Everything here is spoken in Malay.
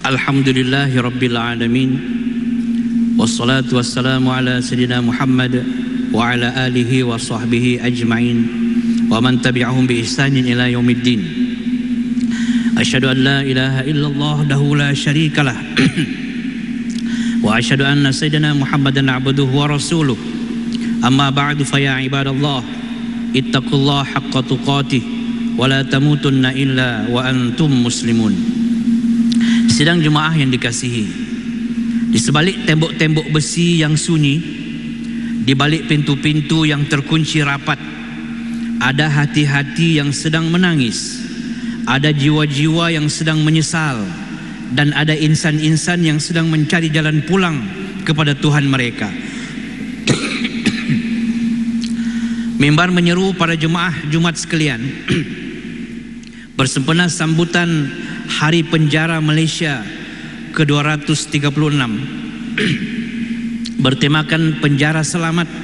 Alhamdulillahi Rabbil Alamin, wassalatu wassalamu ala Sayyidina Muhammad wa ala alihi wa sahbihi ajma'in wa man tabi'ahum bi ihsanin ila yaumiddin. Asyhadu an la ilaha illallah wahdahu la syarikalah wa asyhadu anna Sayyidina Muhammadan abduhu wa rasuluh. Amma ba'du, fa ya ibadallah ittaqullaha haqqa tuqatih wa la tamutunna illa wa antum muslimun. Sidang jemaah yang dikasihi, di sebalik tembok-tembok besi yang sunyi, di balik pintu-pintu yang terkunci rapat, ada hati-hati yang sedang menangis, ada jiwa-jiwa yang sedang menyesal, dan ada insan-insan yang sedang mencari jalan pulang kepada Tuhan mereka. Mimbar menyeru para jemaah Jumat sekalian, bersempena sambutan Hari Penjara Malaysia ke-236 bertemakan penjara selamat